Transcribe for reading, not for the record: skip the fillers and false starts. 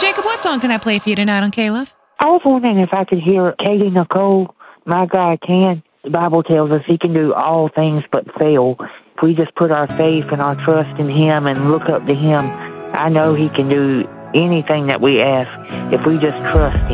Jacob, what song can I play for you tonight on K-Love? I was wondering if I could hear Katie Nicole, My God Can. The Bible tells us he can do all things but fail. If we just put our faith and our trust in him and look up to him, I know he can do anything that we ask if we just trust him.